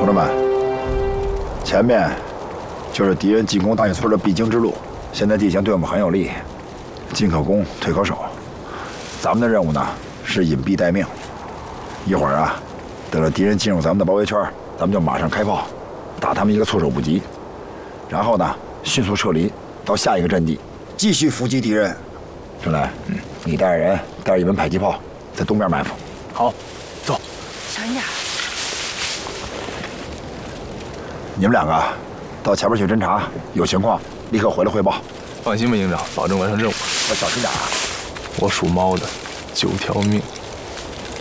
同志们，前面就是敌人进攻大营村的必经之路，现在地形对我们很有利，进可攻，退可守。咱们的任务呢是隐蔽待命。一会儿啊，等着敌人进入咱们的包围圈，咱们就马上开炮，打他们一个措手不及。然后呢，迅速撤离到下一个阵地，继续伏击敌人。春来，你带着人，带着一门迫击炮，在东边埋伏。 好，走。 小心点。 你们两个到前面去侦查，有情况立刻回来汇报。 放心吧，营长，保证完成任务。 要小心点啊！ 我属猫的，9条命。